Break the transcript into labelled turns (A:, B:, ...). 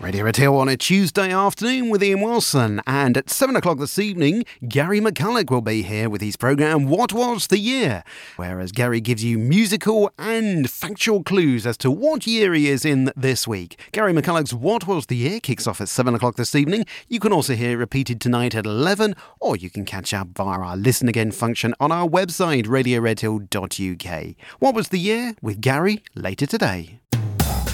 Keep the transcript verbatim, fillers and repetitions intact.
A: Radio Red Hill on a Tuesday afternoon with Ian Wilson, and at seven o'clock this evening, Gary McCulloch will be here with his programme What Was the Year, whereas Gary gives you musical and factual clues as to what year he is in this week. Gary McCulloch's What Was the Year kicks off at seven o'clock this evening. You can also hear it repeated tonight at eleven, or you can catch up via our Listen Again function on our website, radio red hill dot u k. What Was the Year with Gary later today.